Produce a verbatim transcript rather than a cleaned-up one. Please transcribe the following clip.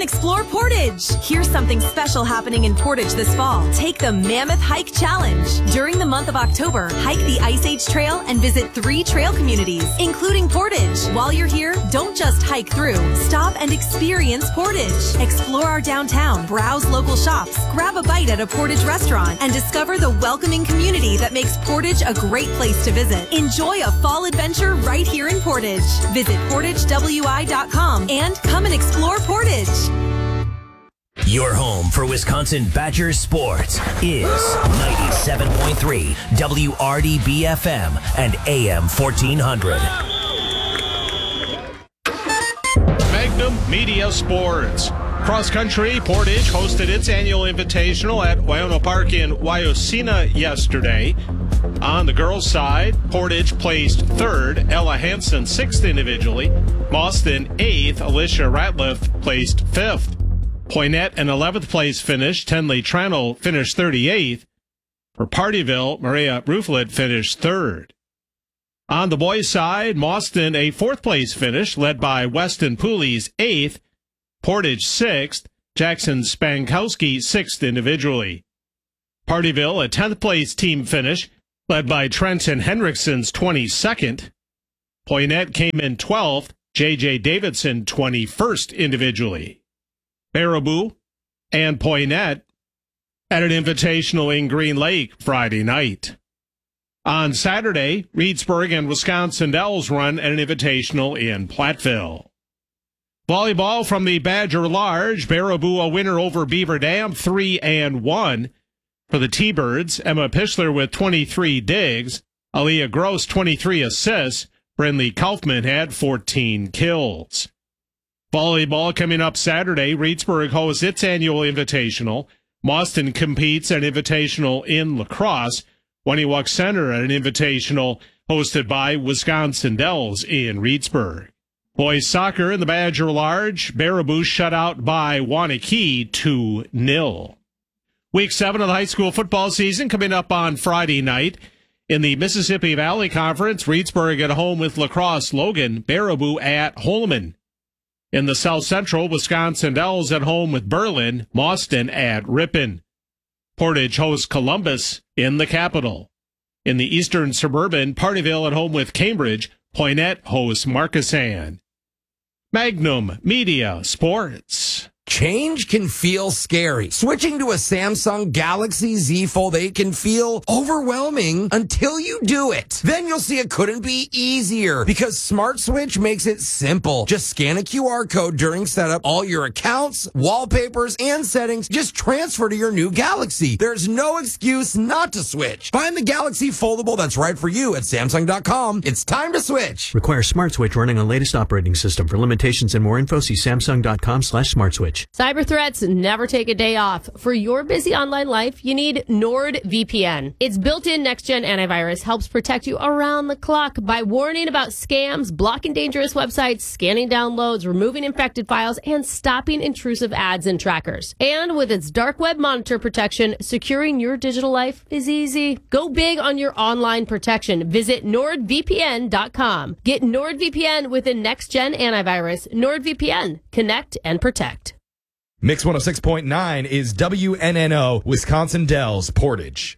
and explore Portage. Here's something special happening in Portage this fall. Take the Mammoth Hike Challenge. During the month of October, hike the Ice Age Trail and visit three trail communities, including Portage. While you're here, don't just hike through. Stop and experience Portage. Explore our downtown, browse local shops, grab a bite at a Portage restaurant, and discover the welcoming community that makes Portage a great place to visit. Enjoy a fall adventure right here in Portage. Visit portage w i dot com and come and explore Portage. Your home for Wisconsin Badgers sports is ninety-seven point three W R D B F M and A M fourteen hundred. Magnum Media Sports. Cross country, Portage hosted its annual invitational at Waiona Park in Wyocena yesterday. On the girls' side, Portage placed third, Ella Hansen sixth individually, Mauston eighth, Alicia Ratliff placed fifth. Poynette an eleventh place finish, Tenley Tranel finished thirty-eighth. For Partyville, Maria Rufflet finished third. On the boys' side, Mauston a fourth place finish, led by Weston Pooley's eighth, Portage sixth, Jackson Spankowski sixth individually. Partyville a tenth place team finish, led by Trenton Henriksen's twenty-second. Poynette came in twelfth, J J Davidson twenty-first individually. Baraboo and Poynette at an invitational in Green Lake Friday night. On Saturday, Reedsburg and Wisconsin Dells run an invitational in Platteville. Volleyball from the Badger Large, Baraboo a winner over Beaver Dam, three and one. For the T-Birds, Emma Pischler with twenty-three digs, Aaliyah Gross twenty-three assists, Brinley Kaufman had fourteen kills. Volleyball coming up Saturday, Reedsburg hosts its annual invitational. Mauston competes at an invitational in lacrosse. Waniwak Center at an invitational hosted by Wisconsin Dells in Reedsburg. Boys soccer in the Badger Large, Baraboo shut out by Waunakee two nil. Week seven of the high school football season coming up on Friday night. In the Mississippi Valley Conference, Reedsburg at home with La Crosse Logan, Baraboo at Holman. In the South Central, Wisconsin Dells at home with Berlin, Mauston at Ripon. Portage hosts Columbus in the capital. In the Eastern Suburban, Partyville at home with Cambridge, Poynette hosts Markesan. Magnum Media Sports. Change can feel scary. Switching to a Samsung Galaxy Z Fold eight can feel overwhelming until you do it. Then you'll see it couldn't be easier because Smart Switch makes it simple. Just scan a Q R code during setup. All your accounts, wallpapers, and settings just transfer to your new Galaxy. There's no excuse not to switch. Find the Galaxy Foldable that's right for you at Samsung dot com. It's time to switch. Requires Smart Switch running on latest operating system. For limitations and more info, see Samsung dot com slash Smart Switch. Cyber threats never take a day off. For your busy online life, you need NordVPN. Its built-in next-gen antivirus helps protect you around the clock by warning about scams, blocking dangerous websites, scanning downloads, removing infected files, and stopping intrusive ads and trackers. And with its dark web monitor protection, securing your digital life is easy. Go big on your online protection. Visit Nord V P N dot com. Get NordVPN with a next-gen antivirus. NordVPN. Connect and protect. Mix one oh six point nine is W N N O, Wisconsin Dells, Portage.